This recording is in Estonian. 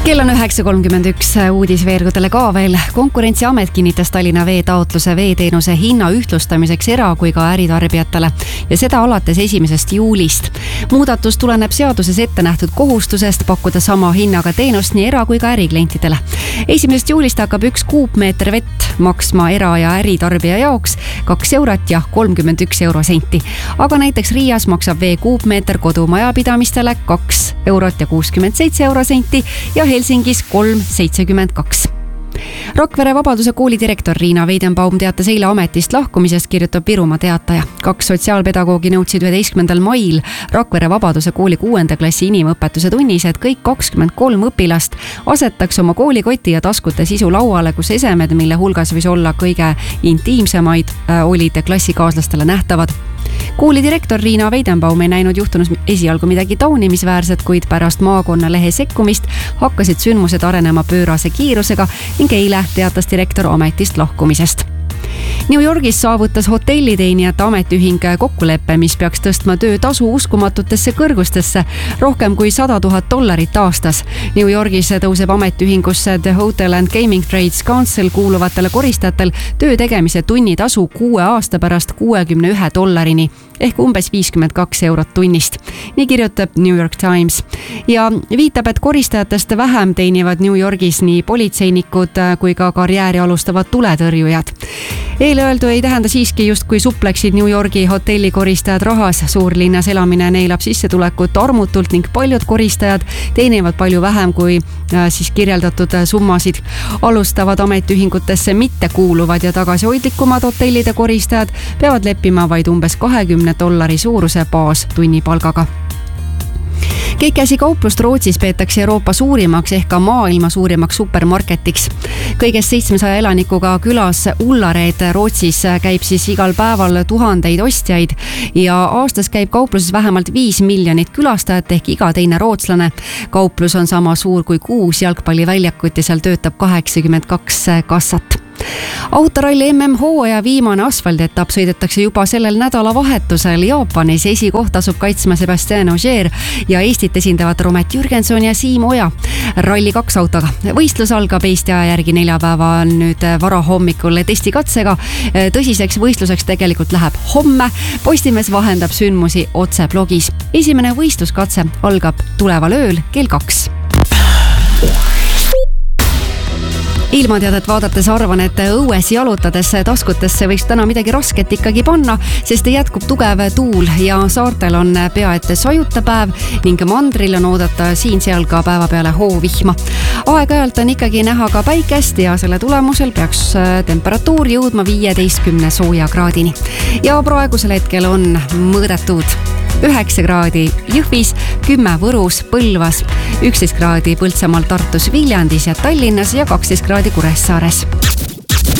Kell on 9.31, uudisveergudele ka veel. Konkurentsiamet kinnitas Tallinna Vee taotluse veeteenuse hinna ühtlustamiseks era- kui ka äritarbijatele ja seda alates 1. juulist. Muudatus tuleneb seaduses ette nähtud kohustusest pakkuda sama hinnaga teenust nii era- kui ka äriklientidele. 1. juulist hakkab 1 kuupmeeter vett maksma era- ja äritarbija jaoks 2 eurot ja 31 eurosenti. Aga näiteks Riias maksab vee kuupmeeter kodumajapidamistele 2 eurot ja 67 eurosenti ja Helsingis 3,72. Rakvere Vabaduse kooli direktor Riina Weidenbaum teatas eile ametist lahkumisest, kirjutab Virumaa Teataja. 2 sotsiaalpedagoogi nõudsid 11. mail Rakvere Vabaduse kooli 6. klassi inimõpetuse tunnis, et kõik 23 õpilast asetaks oma koolikoti ja taskute sisu lauale, kus esemed, mille hulgas võis olla kõige intiimsemaid, olid klassikaaslastele nähtavad. Kooli direktor Riina Weidenbaum ei näinud juhtunus esialgu midagi taunimisväärset, kuid pärast maakonnalehe sekkumist hakkasid sündmused arenema pöörase kiirusega ning eile teatas direktor ametist lahkumisest. New Yorgis saavutas hotelliteenijate ametiühing kokkuleppe, mis peaks tõstma töötasu uskumatutesse kõrgustesse rohkem kui $100,000 aastas. New Yorgis tõuseb ametiühingusse The Hotel and Gaming Trades Council kuuluvatel koristajatel töö tegemise tunnitasu 6 aasta pärast $61 ehk umbes 52 eurot tunnist. Nii kirjutab New York Times ja viitab, et koristajatest vähem teenivad New Yorgis nii politseinikud kui ka karjääri alustavad tuletõrjujad. Eelöeldu ei tähenda siiski justkui supleksid New Yorgi hotellikoristajad rahas. Suurlinnas elamine neelab sissetulekut armutult ning paljud koristajad teenivad palju vähem kui siis kirjeldatud summasid. Alustavad ametiühingutesse mitte kuuluvad ja tagasihoidlikumad hotellide koristajad peavad leppima vaid umbes $20 suuruse baastunnipalgaga. Keikesi kauplust Rootsis peetakse Euroopa suurimaks ehk ka maailma suurimaks supermarketiks. Kõigest 700 elanikuga külas Ullared Rootsis käib siis igal päeval tuhandeid ostjaid ja aastas käib kaupluses vähemalt 5 miljonit külastajat ehk iga teine rootslane. Kauplus on sama suur kui 6 jalgpalliväljakut ja seal töötab 82 kassat. Autoralli MM-hooaja viimane asfaldietapp sõidetakse juba sellel nädalavahetusel Jaapanis. Esikoht asub kaitsma Sebastian Ogier ja Eestit esindavad Romet Jürgenson ja Siim Oja Rally 2 autoga. Võistlus algab Eesti aja järgi neljapäeval nüüd varahommikul testikatsega. Tõsiseks võistluseks tegelikult läheb homme. Postimees vahendab sündmusi otse blogis. Esimene võistluskatse algab tuleval ööl kell 2. Ilmateadet vaadates arvan, et õues jalutades taskutesse võiks täna midagi rasket ikkagi panna, sest jätkub tugev tuul ja saartel on pea et sajuta päev ning mandril on oodata siin-seal ka päeva peale hoovihma. Aeg-ajalt on ikkagi näha ka päikest ja selle tulemusel peaks temperatuur jõudma 15 sooja kraadini. Ja praegusel hetkel on mõõdetud 9 kraadi Jõhvis, 10 Võrus, Põlvas, 11 kraadi Põltsamaal, Tartus, Viljandis ja Tallinnas ja 12 kraadi Kuressaares.